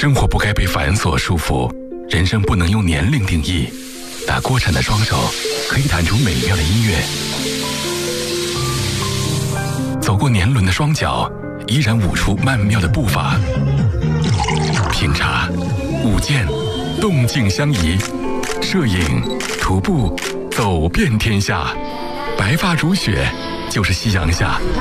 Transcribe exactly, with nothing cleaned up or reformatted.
生活不该被繁琐束缚，人生不能用年龄定义。打锅铲的双手可以弹出美妙的音乐，走过年轮的双脚依然舞出曼妙的步伐。品茶、舞剑，动静相宜；摄影、徒步，走遍天下。白发如雪，就是夕阳下